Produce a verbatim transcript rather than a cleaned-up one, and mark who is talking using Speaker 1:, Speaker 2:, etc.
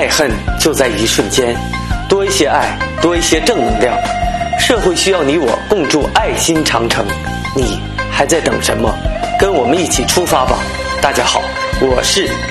Speaker 1: 爱恨就在一瞬间，多一些爱，多一些正能量。社会需要你我共筑爱心长城，你还在等什么？跟我们一起出发吧！大家好，我是